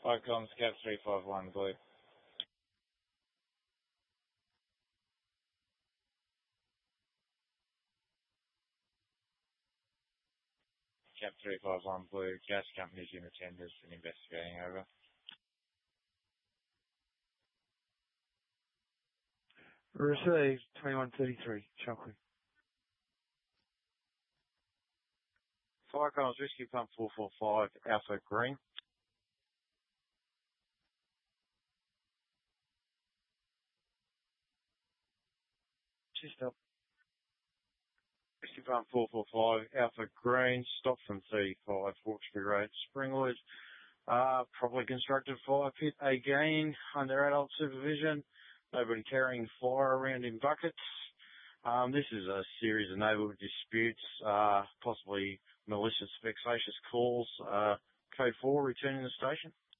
Icons, Cap 351, Blue. Cap 351, Blue. Gas companies in attendance and investigating, over. Received 2133, Shockley. Icons, Whiskey Pump 445, Alpha Green. Just up. Whiskey Pump 445, Alpha Green, stop from 35, Hawkesbury Road, Springwood. Properly constructed fire pit again under adult supervision. Nobody carrying fire around in buckets. This is a series of neighbourhood disputes, possibly malicious, vexatious calls. Code 4, returning the station.